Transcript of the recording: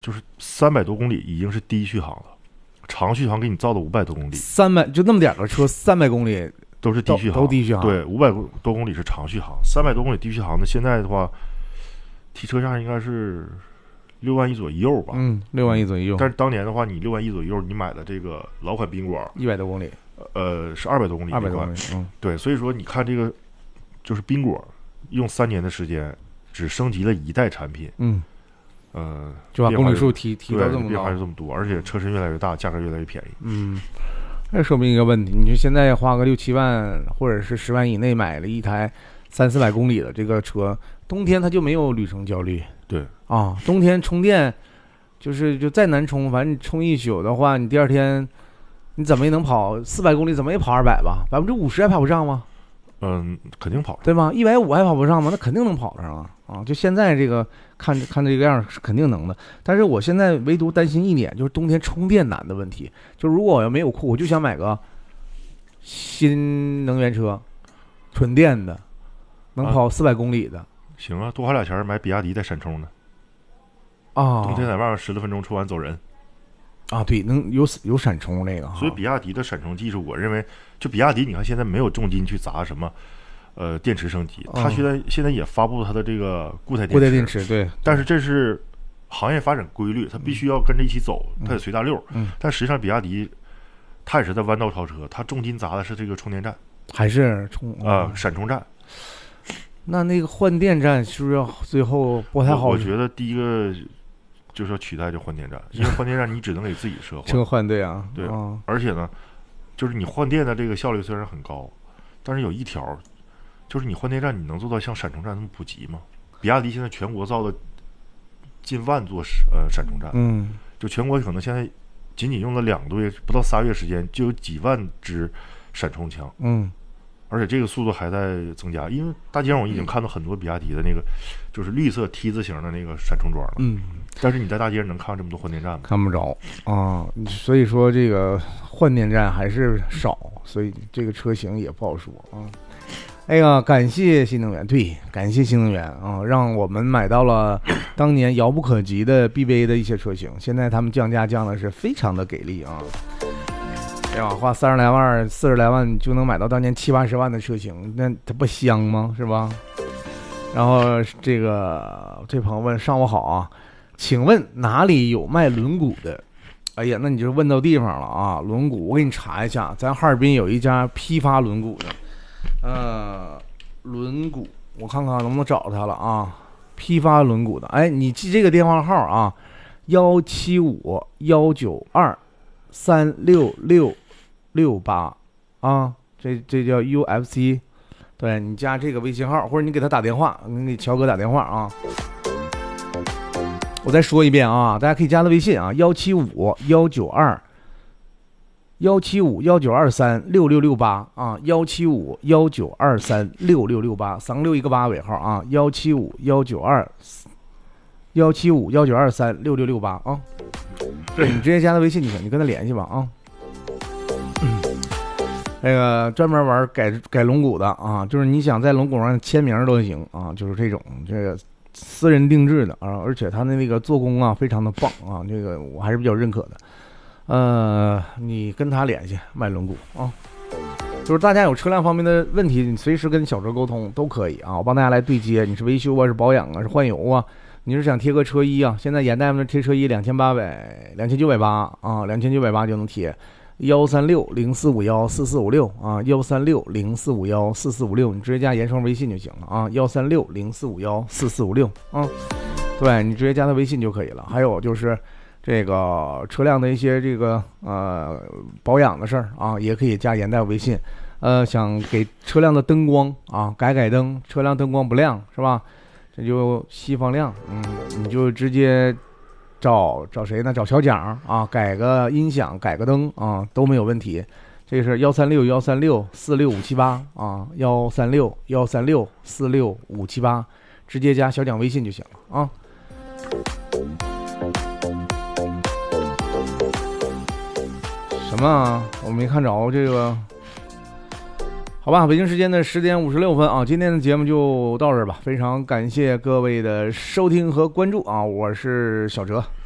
就是300多公里已经是低续航了，长续航给你造到500多公里 ，300就那么点个车，300公里都是低续航， 都低续航。 对，500多公里是长续航，300多公里低续航的，现在的话，提车价应该是6万1左右吧。 6万1左右。 但是当年的话，你6万1左右，你买的这个老款宾果 100多公里， 是200多公里，200 多公里， 对，所以说你看这个就是宾果用3年的时间，只升级了1代产品， 就把公里数提到这么高， 变化是这么多，而且车身越来越大，价格越来越便宜。 那说明一个问题，你说现在花个6、7万或者是10万以内买了一台300、400公里的这个车，冬天它就没有旅程焦虑。 对啊，冬天充电就再难充，反正你充一宿的话，你第二天你怎么也能跑400公里，怎么也跑200吧，50%还跑不上吗？ 肯定跑上， 对吧？150还跑不上吗？那肯定能跑上啊！就现在这个看这个样是肯定能的。但是我现在唯独担心一点，就是冬天充电难的问题。就如果我要没有库，我就想买个新能源车，纯电的，能跑400公里的。 行啊，多花俩钱买比亚迪带闪充的。冬天在外面10多分钟充完走人。 对，能有闪充那个。 所以比亚迪的闪充技术，我认为就比亚迪，你看现在没有重金去砸什么，电池升级，它现在也发布了它的这个固态电池， 对。 但是这是行业发展规律，它必须要跟着一起走，它得随大溜。但实际上比亚迪它也是在弯道超车，它重金砸的是这个充电站， 还是闪充站。 那个换电站是不是要最后不太好？ 我觉得第一个就是要取代这换电站，因为换电站你只能给自己车换， 对， 而且呢，就是你换电的这个效率虽然很高，但是有一条，就是你换电站你能做到像闪充站那么普及吗？比亚迪现在全国造了近万座闪充站，就全国可能现在仅用了2个多月不到3月时间，就有几万支闪充枪，而且这个速度还在增加，因为大街上我已经看到很多比亚迪的那个就是绿色 T 字形的那个闪充桩了，但是你在大街上能看到这么多换电站吗？ 看不着所以说这个换电站还是少，所以这个车型也不好说哎呀，感谢新能源，对，感谢新能源让我们买到了当年遥不可及的 BBA 的一些车型，现在他们降价降的是非常的给力哎呀，花30来万、40来万就能买到当年70、80万的车型，那它不香吗？是吧？然后这朋友问：上午好请问哪里有卖轮毂的？哎呀，那你就问到地方了轮毂，我给你查一下，咱哈尔滨有一家批发轮毂的，轮毂，我看看能不能找他了批发轮毂的，哎，你记这个电话号175-192-36668这叫 UFC， 对，你加这个微信号，或者你给他打电话，你给乔哥打电话我再说一遍大家可以加他微信175-192-36668175-192-36668，366一个8尾号175-192-36668对，你直接加他微信就行，你跟他联系吧那个专门玩改龙骨的就是你想在龙骨上签名都行就是这种个私人定制的而且他那个做工非常的棒这个我还是比较认可的。你跟他联系卖轮毂就是大家有车辆方面的问题，你随时跟小哲沟通都可以我帮大家来对接，你是维修是保养是换油你是想贴个车衣现在严代们贴车衣2980就能贴136-0451-4456136-0451-4456，你直接加严生微信就行了136-0451-4456对，你直接加他微信就可以了。还有就是这个车辆的一些这个保养的事儿也可以加严代微信。想给车辆的灯光改灯，车辆灯光不亮是吧？这就希放亮，你就直接找谁呢？找小蒋改个音响，改个灯都没有问题。这是136-136-46578136-136-46578，直接加小蒋微信就行了什么我没看着这个。好吧，北京时间的10点56分今天的节目就到这儿吧，非常感谢各位的收听和关注我是小哲。